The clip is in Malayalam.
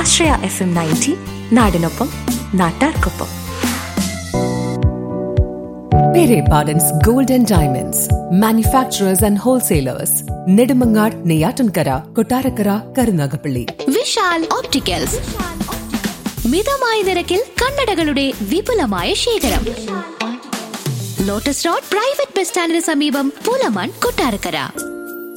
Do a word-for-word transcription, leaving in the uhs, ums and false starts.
ആശ്രയ എഫ് എം നയൻറ്റി, നാടിനൊപ്പം നാട്ടാർക്കൊപ്പം. Pere Pardon's Gold and Diamonds, manufacturers and wholesalers, Nedimangar, Neyatankara, Kottarakara, Karunagapalli. Vishal opticals, മിതമായ നിരക്കിൽ കണ്ണടകളുടെ വിപുലമായ ശേഖരം. ലോട്ടസ് റോഡ് പ്രൈവറ്റ് ബസ് സ്റ്റാൻഡിന് സമീപം, പൂലമാൻ, കൊട്ടാരക്കര.